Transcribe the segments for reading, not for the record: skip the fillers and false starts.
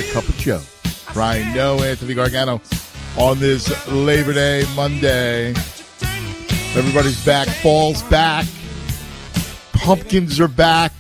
cup of Joe. Brian Noe, Anthony Gargano on this Labor Day Monday. Everybody's back. Fall's back. Pumpkins are back.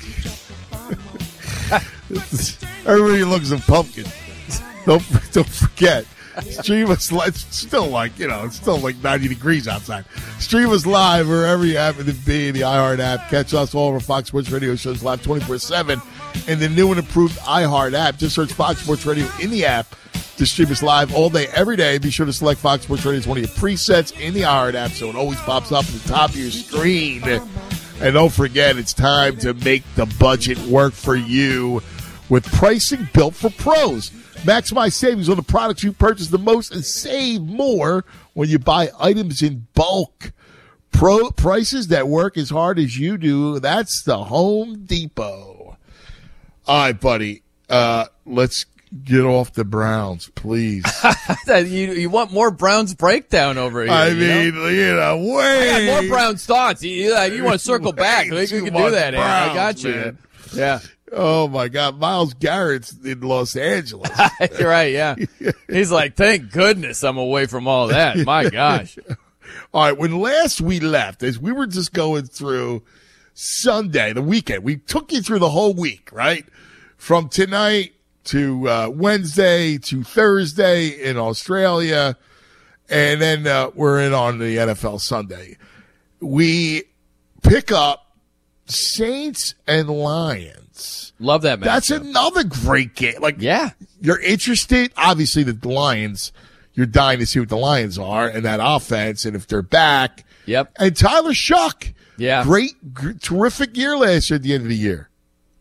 Everybody looks at pumpkins. Don't forget. Stream us live. It's still like 90 degrees outside. Stream us live wherever you happen to be in the iHeart app. Catch us all over Fox Sports Radio shows live 24/7 in the new and improved iHeart app. Just search Fox Sports Radio in the app to stream us live all day, every day. Be sure to select Fox Sports Radio as one of your presets in the iHeart app so it always pops up at the top of your screen. And don't forget, it's time to make the budget work for you with pricing built for pros. Maximize savings on the products you purchase the most and save more when you buy items in bulk. Pro prices that work as hard as you do. That's the Home Depot. All right, buddy. Let's get off the Browns, please. You want more Browns breakdown over here. I mean, wait. I got more Browns thoughts. You want to circle back. We can do that. Browns, I got you. Man. Yeah. Oh, my God. Myles Garrett's in Los Angeles. You're right, yeah. He's like, thank goodness I'm away from all that. My gosh. All right, when last we left, as we were just going through Sunday, the weekend, we took you through the whole week, right? From tonight to Wednesday to Thursday in Australia, and then we're in on the NFL Sunday. We pick up Saints and Lions. Love that match. That's another great game. Yeah. You're interested. Obviously, the Lions, you're dying to see what the Lions are and that offense and if they're back. Yep. And Tyler Shuck. Yeah. Great, terrific year last year at the end of the year.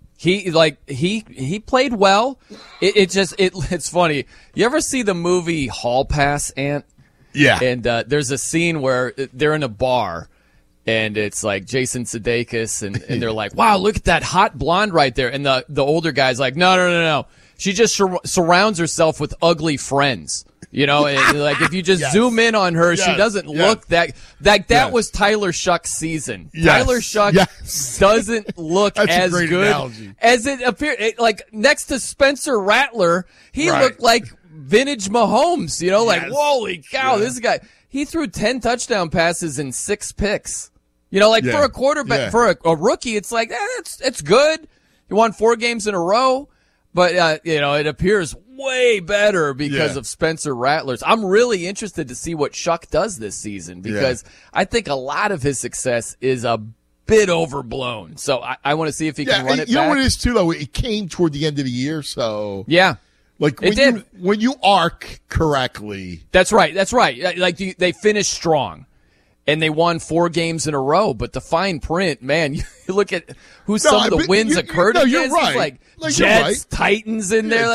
He played well. It's funny. You ever see the movie Hall Pass, Ant? Yeah. And there's a scene where they're in a bar. And it's like Jason Sudeikis, and they're like, wow, look at that hot blonde right there. And the older guy's like, no. She just surrounds herself with ugly friends. And like if you just zoom in on her, she doesn't look that was Tyler Shuck's season. Yes. Tyler Shuck doesn't look as good analogy. as it appeared. Like next to Spencer Rattler, he looked like vintage Mahomes, like, holy cow, this guy. He threw 10 touchdown passes and 6 picks. For a quarterback, for a rookie, it's like, it's good. He won 4 games in a row, but, it appears way better because of Spencer Rattler's. I'm really interested to see what Shuck does this season because I think a lot of his success is a bit overblown. So I want to see if he can run it back. You know what it is, too, though? It came toward the end of the year, so. Yeah. Like when you arc correctly. That's right. Like they finished strong. And they won 4 games in a row, but the fine print, man, you look at who some of the wins occurred against. You're right. It's like Jets, Titans in there.